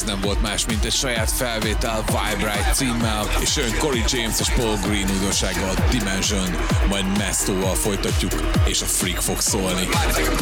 nem volt más, mint egy saját felvétel Vibrite címmel, és jön Corey James és Paul Green újdonsággal Dimension, majd Mestoval folytatjuk, és a Freak fog szólni.